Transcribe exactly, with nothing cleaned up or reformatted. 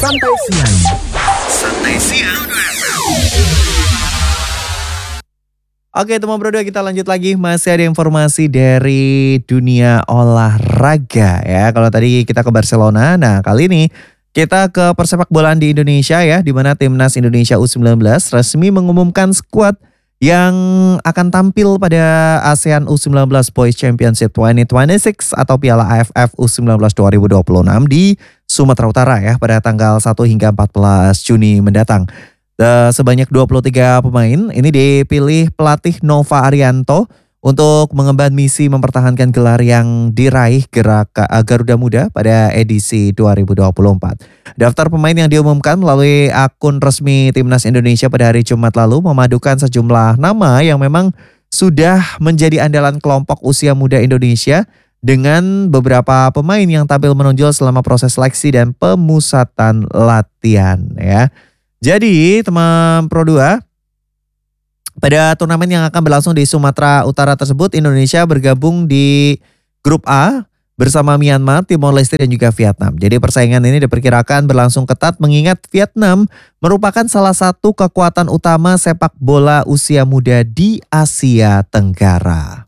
Santai Siang. Santai Siang. Oke teman Bro dua, kita lanjut lagi. Masih ada informasi dari dunia olahraga ya. Kalau tadi kita ke Barcelona, nah kali ini kita ke persepak bolaan di Indonesia ya, di mana Timnas Indonesia U sembilan belas resmi mengumumkan skuad yang akan tampil pada ASEAN U sembilan belas Boys Championship dua ribu dua puluh enam atau Piala A F F U sembilan belas dua ribu dua puluh enam di Sumatera Utara ya pada tanggal satu hingga empat belas Juni mendatang. Sebanyak dua puluh tiga pemain ini dipilih pelatih Nova Arianto untuk mengemban misi mempertahankan gelar yang diraih gerak Garuda Muda pada edisi dua ribu dua puluh empat. Daftar pemain yang diumumkan melalui akun resmi Timnas Indonesia pada hari Jumat lalu memadukan sejumlah nama yang memang sudah menjadi andalan kelompok usia muda Indonesia dengan beberapa pemain yang tampil menonjol selama proses seleksi dan pemusatan latihan ya. Jadi teman Pro dua, pada turnamen yang akan berlangsung di Sumatera Utara tersebut, Indonesia bergabung di grup A bersama Myanmar, Timor Leste dan juga Vietnam. Jadi persaingan ini diperkirakan berlangsung ketat mengingat Vietnam merupakan salah satu kekuatan utama sepak bola usia muda di Asia Tenggara.